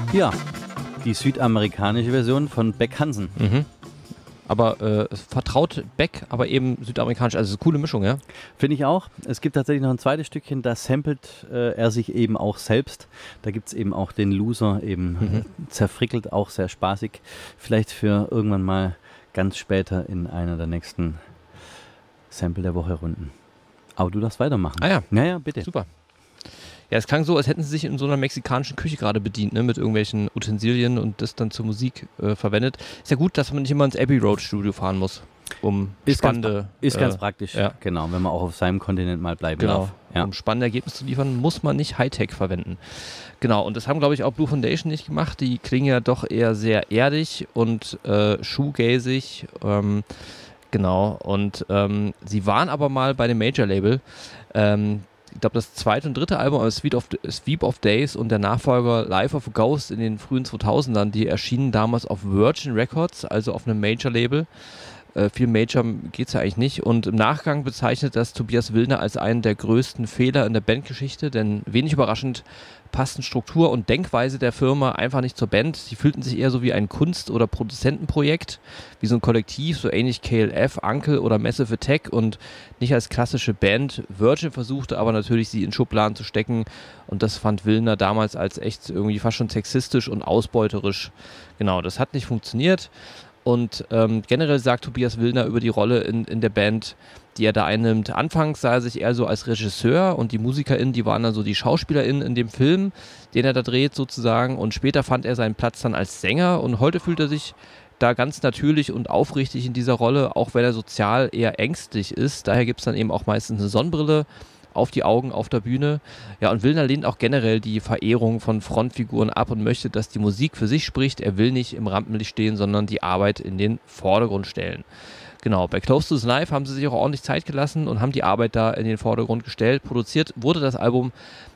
Ja, die südamerikanische Version von Beck Hansen. Mhm. Aber vertraut Beck, aber eben südamerikanisch. Also eine coole Mischung, ja? Finde ich auch. Es gibt tatsächlich noch ein zweites Stückchen, da samplet er sich eben auch selbst. Da gibt es eben auch den Loser eben zerfrickelt, auch sehr spaßig. Vielleicht für irgendwann mal ganz später in einer der nächsten Sample der Woche Runden. Aber du darfst weitermachen. Ah ja. Ja, bitte. Super. Ja, es klang so, als hätten sie sich in so einer mexikanischen Küche gerade bedient, ne, mit irgendwelchen Utensilien und das dann zur Musik verwendet. Ist ja gut, dass man nicht immer ins Abbey Road Studio fahren muss, um spannende... Ist ganz praktisch, ja. Genau, wenn man auch auf seinem Kontinent mal bleiben darf. Ja. Um spannende Ergebnisse zu liefern, muss man nicht Hightech verwenden. Genau, und das haben, glaube ich, auch Blue Foundation nicht gemacht. Die klingen ja doch eher sehr erdig und shoegazig. Genau, und sie waren aber mal bei dem Major-Label. Ich glaube, das zweite und dritte Album, also Sweep of Days und der Nachfolger Life of a Ghost in den frühen 2000ern, die erschienen damals auf Virgin Records, also auf einem Major-Label. Viel Major geht es ja eigentlich nicht. Und im Nachgang bezeichnet das Tobias Willner als einen der größten Fehler in der Bandgeschichte, denn wenig überraschend passten Struktur und Denkweise der Firma einfach nicht zur Band. Sie fühlten sich eher so wie ein Kunst- oder Produzentenprojekt, wie so ein Kollektiv, so ähnlich KLF, Uncle oder Massive Attack und nicht als klassische Band. Virgin versuchte aber natürlich, sie in Schubladen zu stecken und das fand Willner damals als echt irgendwie fast schon sexistisch und ausbeuterisch. Genau, das hat nicht funktioniert. Und generell sagt Tobias Willner über die Rolle in der Band, die er da einnimmt. Anfangs sah er sich eher so als Regisseur und die MusikerInnen, die waren dann so die SchauspielerInnen in dem Film, den er da dreht sozusagen. Und später fand er seinen Platz dann als Sänger und heute fühlt er sich da ganz natürlich und aufrichtig in dieser Rolle, auch wenn er sozial eher ängstlich ist. Daher gibt es dann eben auch meistens eine Sonnenbrille auf die Augen auf der Bühne. Ja, und Willner lehnt auch generell die Verehrung von Frontfiguren ab und möchte, dass die Musik für sich spricht. Er will nicht im Rampenlicht stehen, sondern die Arbeit in den Vordergrund stellen. Genau, bei Close to the Knife haben sie sich auch ordentlich Zeit gelassen und haben die Arbeit da in den Vordergrund gestellt. Produziert wurde das Album,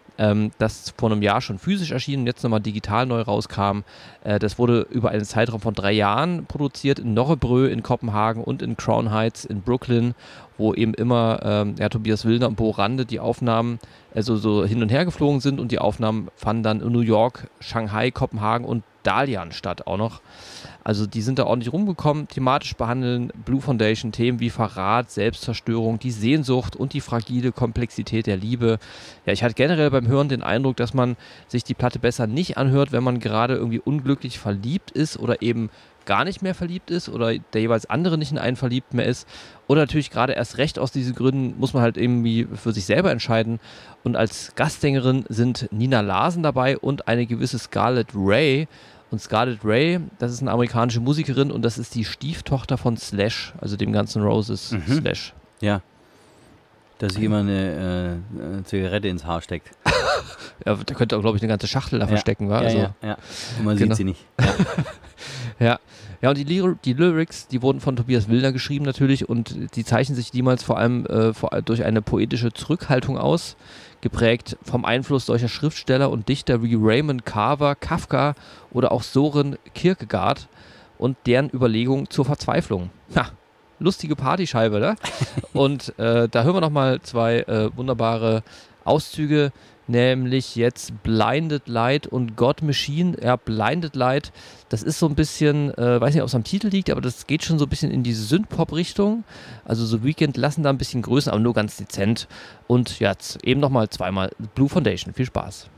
das vor einem Jahr schon physisch erschien und jetzt nochmal digital neu rauskam. Das wurde über einen Zeitraum von 3 Jahren produziert in Norrebrø in Kopenhagen und in Crown Heights in Brooklyn, wo eben immer Tobias Willner und Bo Rande die Aufnahmen so hin und her geflogen sind und die Aufnahmen fanden dann in New York, Shanghai, Kopenhagen und Dalian statt auch noch. Also die sind da ordentlich rumgekommen, thematisch behandeln Blue Foundation Themen wie Verrat, Selbstzerstörung, die Sehnsucht und die fragile Komplexität der Liebe. Ja, ich hatte generell beim Hören den Eindruck, dass man sich die Platte besser nicht anhört, wenn man gerade irgendwie unglücklich verliebt ist oder eben gar nicht mehr verliebt ist oder der jeweils andere nicht in einen verliebt mehr ist. Oder natürlich gerade erst recht aus diesen Gründen muss man halt irgendwie für sich selber entscheiden. Und als Gastsängerin sind Nina Larsen dabei und eine gewisse Scarlett Ray. Und Scarlett Ray, das ist eine amerikanische Musikerin und das ist die Stieftochter von Slash, also dem ganzen Roses Slash. Ja. Dass sich immer eine Zigarette ins Haar steckt. Ja, da könnte auch, glaube ich, eine ganze Schachtel da verstecken, wa? Ja, also, ja. Und man sieht sie nicht. Ja. Ja, und die Lyrics, die wurden von Tobias Willner geschrieben natürlich und die zeichnen sich niemals vor allem durch eine poetische Zurückhaltung aus, geprägt vom Einfluss solcher Schriftsteller und Dichter wie Raymond Carver, Kafka oder auch Søren Kierkegaard und deren Überlegungen zur Verzweiflung. Ha, lustige Partyscheibe, ne? Und da hören wir nochmal 2 wunderbare Auszüge, nämlich jetzt Blinded Light und God Machine. Ja, Blinded Light, das ist so ein bisschen, weiß nicht, ob es am Titel liegt, aber das geht schon so ein bisschen in diese Synthpop-Richtung. Also so Weekend lassen da ein bisschen Größen, aber nur ganz dezent. Und jetzt eben nochmal 2-mal Blue Foundation. Viel Spaß.